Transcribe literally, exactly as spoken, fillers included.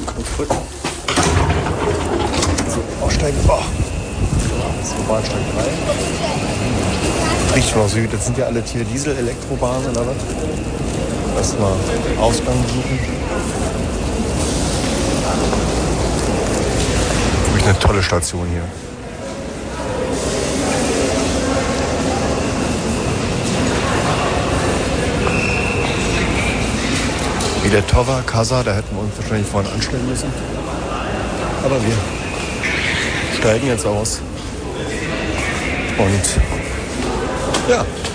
Gut. So, aussteigen. Oh. So, Bahnsteig drei. Richtung Süd. Das sind ja alle hier Diesel-Elektrobahnen oder was? Erstmal Ausgang suchen. Wirklich eine tolle Station hier. Wie der Tower, Casa, da hätten wir uns wahrscheinlich vorhin anstellen müssen. Aber wir steigen jetzt aus. Und ja.